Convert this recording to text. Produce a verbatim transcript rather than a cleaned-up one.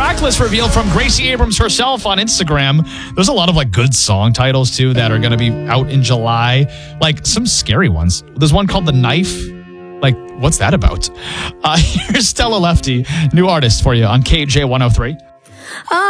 track list revealed from Gracie Abrams herself on Instagram. There's a lot of like good song titles too that are going to be out in July. Like some scary ones. There's one called The Knife. Like, what's that about? Uh, here's Stella Lefty, new artist for you on K J one oh three.